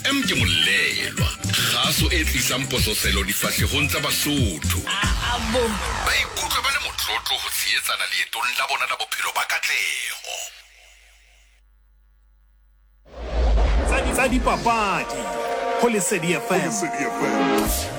FM ke molelwa kgaso e tlisang pososelo difahlegong tsa Basotho ba ikutlwe ba le motlotlo ho tsheetsana leetong la bona la bophelo ba katleho tsa dipapadi ho Lesedi FM.